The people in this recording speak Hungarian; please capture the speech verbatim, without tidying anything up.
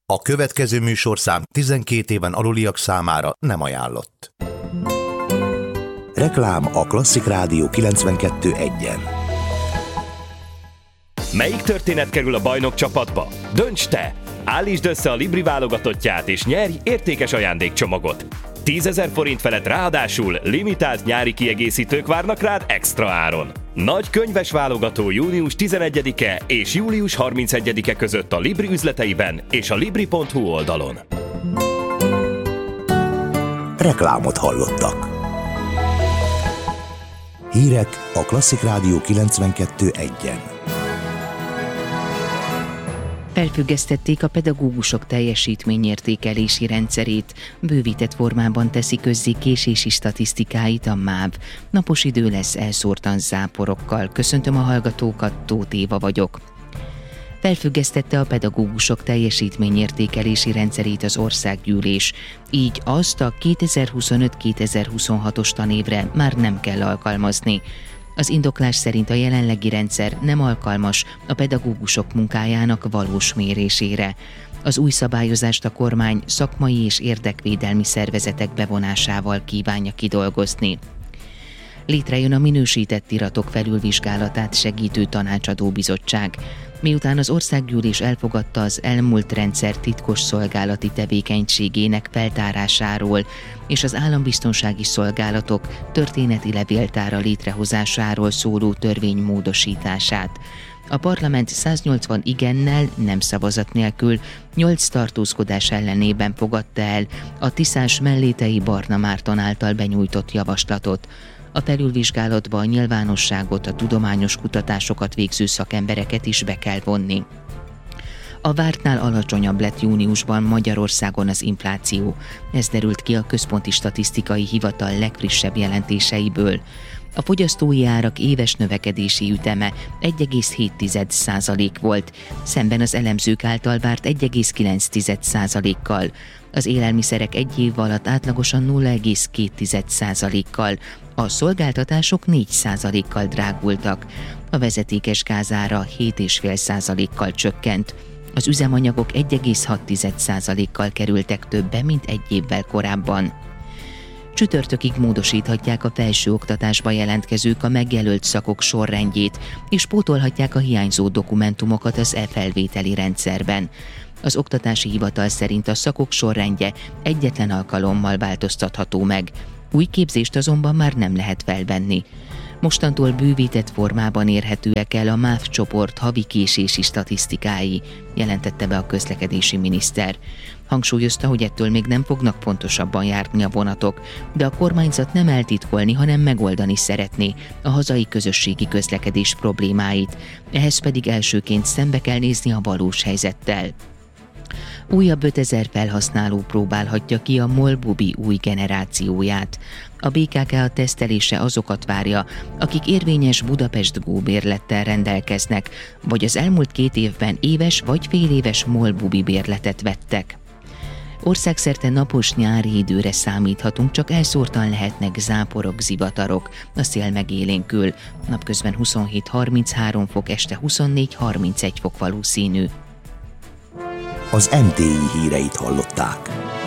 A következő műsorszám tizenkét éven aluliak számára nem ajánlott. Reklám a Klasszik Rádió kilencvenkettő egyen. Melyik történet kerül a bajnok csapatba? Dönts te! Állítsd össze a Libri válogatottját és nyerj értékes ajándékcsomagot. tízezer forint felett ráadásul limitált nyári kiegészítők várnak rád extra áron. Nagy könyves válogató június tizenegyedike és július harmincegyedike között a Libri üzleteiben és a libri pont hu oldalon. Reklámot hallottak. Hírek a Klasszik Rádió kilencvenkettő egyen. Felfüggesztették a pedagógusok teljesítményértékelési rendszerét, bővített formában teszi közzé késési statisztikáit a MÁV. Napos idő lesz elszórtan záporokkal. Köszöntöm a hallgatókat, Tóth Éva vagyok. Felfüggesztette a pedagógusok teljesítményértékelési rendszerét az országgyűlés, így azt a kétezer-huszonöt kétezer-huszonhatos tanévre már nem kell alkalmazni. Az indoklás szerint a jelenlegi rendszer nem alkalmas a pedagógusok munkájának valós mérésére. Az új szabályozást a kormány szakmai és érdekvédelmi szervezetek bevonásával kívánja kidolgozni. Létrejön a minősített iratok felülvizsgálatát segítő tanácsadó bizottság. Miután az országgyűlés elfogadta az elmúlt rendszer titkos szolgálati tevékenységének feltárásáról és az állambiztonsági szolgálatok történeti levéltára létrehozásáról szóló törvény módosítását. A parlament száznyolcvan igennel, nem szavazat nélkül, nyolc tartózkodás ellenében fogadta el a Tiszás Mellétei Barna Márton által benyújtott javaslatot. A felülvizsgálatba a nyilvánosságot, a tudományos kutatásokat végző szakembereket is be kell vonni. A vártnál alacsonyabb lett júniusban Magyarországon az infláció. Ez derült ki a Központi Statisztikai Hivatal legfrissebb jelentéseiből. A fogyasztói árak éves növekedési üteme egy egész hét százalék volt, szemben az elemzők által várt egy egész kilenc százalékkal. Az élelmiszerek egy év alatt átlagosan nulla egész két százalékkal, a szolgáltatások négy százalékkal drágultak, a vezetékes gázára hét egész öt százalékkal csökkent, az üzemanyagok egy egész hat százalékkal kerültek többe, mint egy évvel korábban. Csütörtökig módosíthatják a felsőoktatásba jelentkezők a megjelölt szakok sorrendjét, és pótolhatják a hiányzó dokumentumokat az e-felvételi rendszerben. Az Oktatási Hivatal szerint a szakok sorrendje egyetlen alkalommal változtatható meg, új képzést azonban már nem lehet felvenni. Mostantól bővített formában érhetőek el a MÁV csoport havi késési statisztikái, jelentette be a közlekedési miniszter. Hangsúlyozta, hogy ettől még nem fognak pontosabban járni a vonatok, de a kormányzat nem eltitkolni, hanem megoldani szeretné a hazai közösségi közlekedés problémáit, ehhez pedig elsőként szembe kell nézni a valós helyzettel. Újabb ötezer felhasználó próbálhatja ki a MOL Bubi új generációját. A bé ká ká tesztelése azokat várja, akik érvényes Budapest Go bérlettel rendelkeznek, vagy az elmúlt két évben éves vagy féléves MOL Bubi bérletet vettek. Országszerte napos nyári időre számíthatunk, csak elszórtan lehetnek záporok, zivatarok, a szél megélénkül. Napközben huszonhét harminchárom fok, este huszonnégy harmincegy fok valószínű. Az em té i híreit hallották.